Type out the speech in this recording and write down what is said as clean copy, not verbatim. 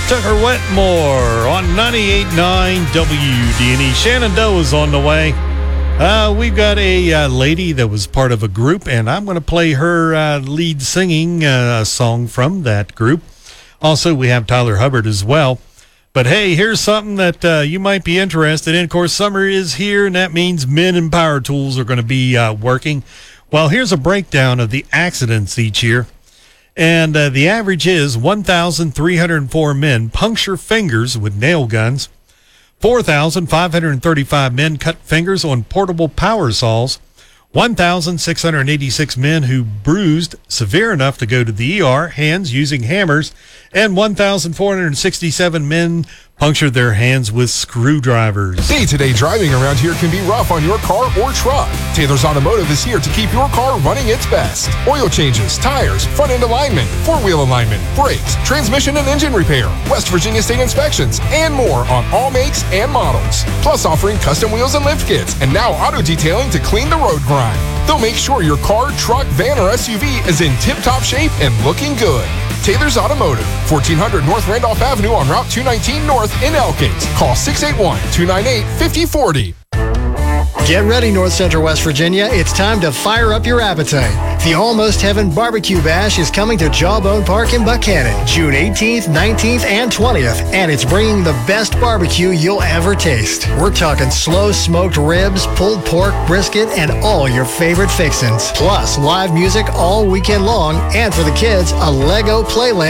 Tucker Wetmore on 98.9 WDNE. Shenandoah is on the way. We've got a lady that was part of a group, and I'm going to play her lead singing song from that group. Also, we have Tyler Hubbard as well. But hey, here's something that you might be interested in. Of course, summer is here, and that means men and power tools are going to be working. Well, here's a breakdown of the accidents each year. And the average is 1,304 men puncture fingers with nail guns. 4,535 men cut fingers on portable power saws. 1,686 men who bruised severe enough to go to the ER, hands using hammers. And 1,467 men punctured their hands with screwdrivers. Day-to-day driving around here can be rough on your car or truck. Taylor's Automotive is here to keep your car running its best. Oil changes, tires, front-end alignment, four-wheel alignment, brakes, transmission and engine repair, West Virginia state inspections, and more on all makes and models. Plus offering custom wheels and lift kits, and now auto detailing to clean the road grime. They'll make sure your car, truck, van, or SUV is in tip-top shape and looking good. Taylor's Automotive, 1400 North Randolph Avenue on Route 219 North in Elkins. Call 681-298-5040. Get ready, North Central West Virginia. It's time to fire up your appetite. The Almost Heaven Barbecue Bash is coming to Jawbone Park in Buchanan, June 18th, 19th, and 20th, and it's bringing the best barbecue you'll ever taste. We're talking slow smoked ribs, pulled pork, brisket, and all your favorite fixins. Plus, live music all weekend long, and for the kids, a Lego Playland